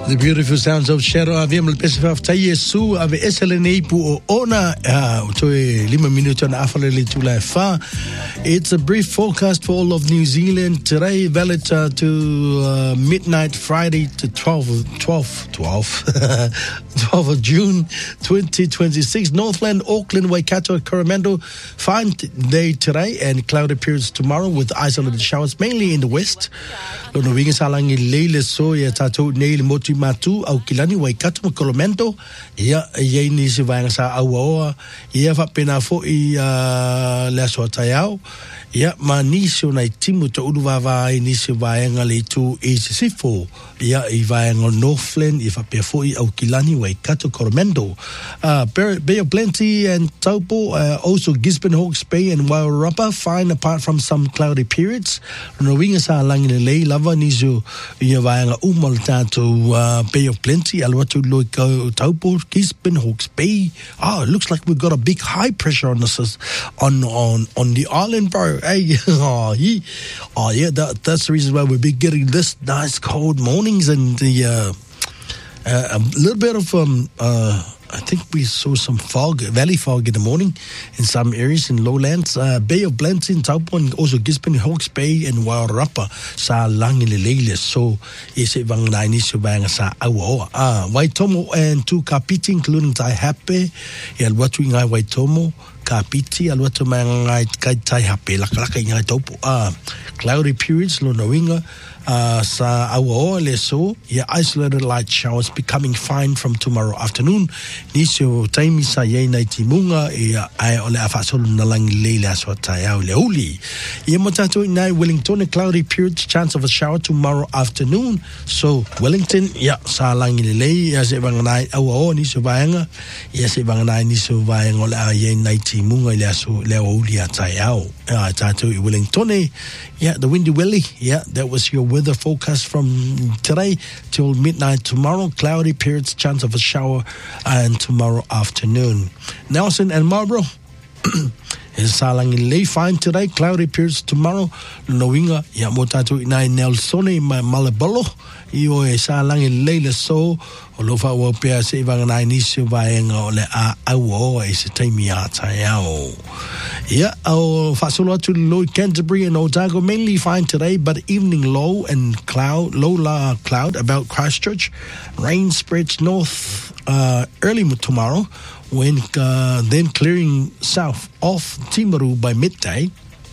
The beautiful sounds of Shero Avim Pesafaf Tayesu Ave Eselene Pu Ona to 5 minutos na afalele tula fa. It's a brief forecast for all of New Zealand today, valid to midnight Friday to 12th of June 2026. Northland, Auckland, Waikato, Coromandel, fine day today and cloudy periods tomorrow with isolated showers mainly in the west. Lono wingi salangi leile so ya tato neil moti matu au kilani Waikato Coromandel ya ni se vai sa aua ya fa pena fo I la so tayao ya manisho na timu to uduvava ni se vai ngale tu sifo ya I vai ngol Northland if pe fo au kilani Waikato Coromandel Bay of Plenty and Taupo also Gisborne, Hawke's Bay and Wairarapa fine apart from some cloudy periods. No winga sa langi le lava niso ia vai nga umal tato Bay of Plenty alwatu loiko Taupo Gisborne, Hawke's Bay. It looks like we've got a big high pressure on us on the island, bro. Hey, yeah, that's the reason why we've been getting this nice cold mornings and the a little bit of I think we saw some fog, valley fog in the morning in some areas in lowlands. Bay of Plenty in Taupo and also Gisborne, Hawke's Bay and Wairarapa sa langi lelele. So ise vang naini so bang sa awa. Waitomo and two Kapiti including Taihape. Yalwatu ngai Waitomo. Kapiti alwatu mangai kai Taihape lakalaka ngai Taupo. Cloudy periods lo nawinga. Sa awa leso ya isolated light showers becoming fine from tomorrow afternoon. Nisio taimi sa ye na timunga ya ai ole afasolo na lang leila so tayao leuli. Ye motato na Wellington a cloudy period, chance of a shower tomorrow afternoon. So Wellington ya sa lang lele ya se bang nai awa nisio baanga ya se bang nai nisio baanga ole ye na timunga ya so leuli tayao. Tato Wellington yeah, the windy willy. Yeah, that was your weather forecast from today till midnight tomorrow. Cloudy periods, chance of a shower, and tomorrow afternoon. Nelson and Marlborough is salang lay fine today. Cloudy periods tomorrow. Noinga ya motato inai Nelsone Malabolo. Io e salang lay so. Olofa wo pea se vang nai nisio vaenga ole a awo e se taimi ata yao. Yeah, our Fasolo to Low Canterbury and Otago mainly fine today, but evening low and cloud about Christchurch. Rain spreads north early tomorrow, when then clearing south off Timaru by midday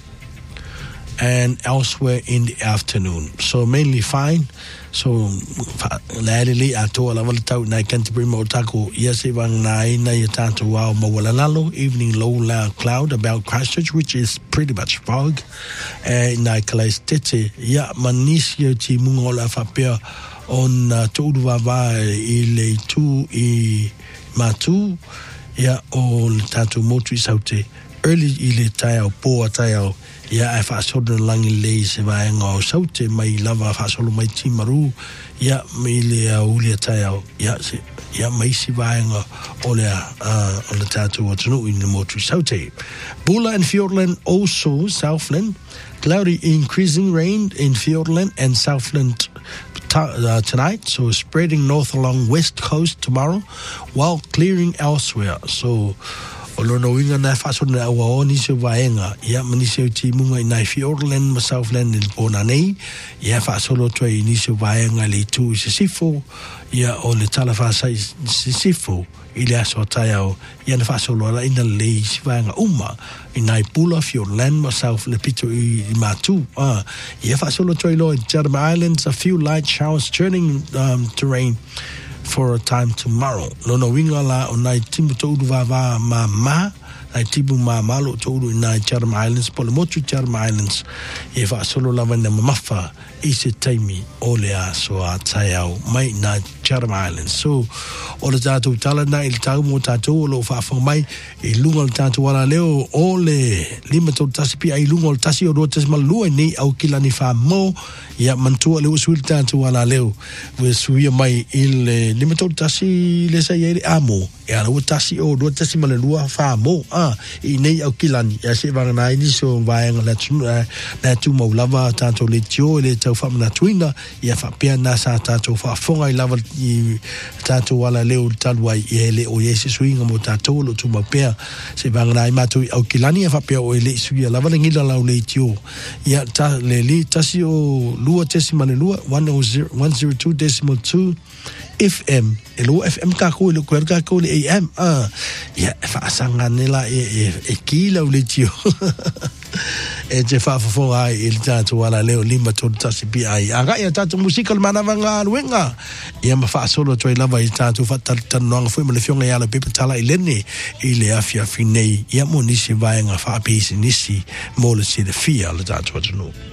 and elsewhere in the afternoon. So mainly fine. So laili ato la volta na Canterbury Otago yes evang na yatato wa mawalalalo evening low cloud about Christchurch, which is pretty much fog na Kalastete ya manisio ti mungola fapia on toduvava ile tu I matu ya all tatu motu saute early ile tayao po tayao ya I fasolo langi le se vai ngo saute mai lava fasolo mai timaru ya mele ulia tayao ya se ya mai si vai ngo ole ole tatu watu in the motu saute. Bula and Fiordland also Southland cloudy increasing rain in Fiordland and Southland tonight, so spreading north along west coast tomorrow while clearing elsewhere. So Olono winga na faso na awa ni se vaenga ya manisio ti munga na Fiordland Southland il bonanei ya faso lo toi ni se vaenga le tu sifo ya ole talafa sai sifo ile asotayao ya na faso lo la ina le se vaenga ina Pula Fiordland South le pito I matu ya faso lo toi lo Jeremy Islands a few light showers turning to rain for a time tomorrow. Lono winga la onai timu todu vava mama ai tibu mama lo todu na Jeremy Islands Polomotu Jeremy Islands e fa solo lava na mafa ise taimi olea so atayao mai na Jeremy Islands. So ole tatu tala na il tau mo tatu lo fa mai I lunga tatu wala leo ole lima to tasipi ai lunga tasi o rotes malua ni au kilani fa mo ya mantua leo sultan tu wala leo we suia mai il lima to tasi le sa yele amo e ala tasi o do tasi male lua fa mo I nei au kilani ya se vanga nai ni so vaenga na tu mo lava tanto le tio le tau fa na tuina ia fa pia na sa tanto fa fonga I lava I tanto wala leo talwa I ele o yesi swinga mo tanto lo tu ma pia se vanga nai matu au kilani fa pia o ele suia lava ngila la le tio ia ta le li tasi o lua tasi male lua 102.2 FM elo FM ka ko le ka ko le AM ya fa sanga nela e kila le tio e te fa fo ai il tanto wala leo lima to tasi bi ai aga ya tanto musical manavanga wenga ya ma fa solo to lava I tanto fa tan no foi me le fionga ya le pepe tala ilene ile afia finei ya mo nisi vaenga fa pisi nisi mo le si de fia le tanto no